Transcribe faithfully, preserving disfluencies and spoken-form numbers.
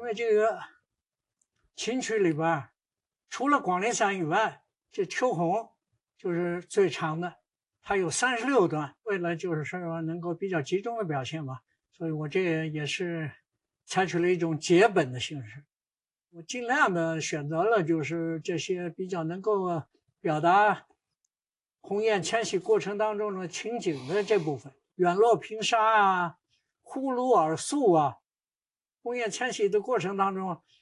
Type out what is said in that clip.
为这个琴曲里边，除了广陵散以外，这秋红就是最长的，它有三十六段。为了就是说能够比较集中的表现嘛，所以我这也是采取了一种节本的形式。我尽量的选择了就是这些比较能够表达鸿雁迁徙过程当中的情景的这部分，远落平沙啊，呼噜耳宿啊，鸿雁迁徙的过程当中，